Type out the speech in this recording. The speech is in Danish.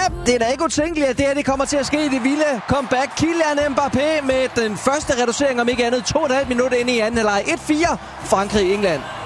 det er da ikke utænkeligt, at det her det kommer til at ske i det vilde comeback. Kylian Mbappé med den første reducering, om ikke andet 2,5 minutter inde i anden halvleg. 1-4 Frankrig-England.